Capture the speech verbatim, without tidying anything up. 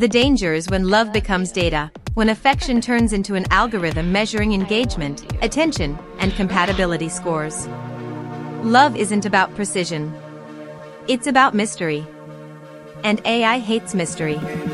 The danger is when love becomes data, when affection turns into an algorithm measuring engagement, attention, and compatibility scores. Love isn't about precision. It's about mystery. And A I hates mystery.